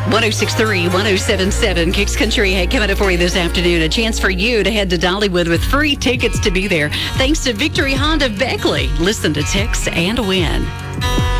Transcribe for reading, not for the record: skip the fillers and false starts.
1063, 1077, Kicks Country. Hey, coming up for you this afternoon, a chance for you to head to Dollywood with free tickets to be there. Thanks to Victory Honda Beckley. Listen to Text and Win.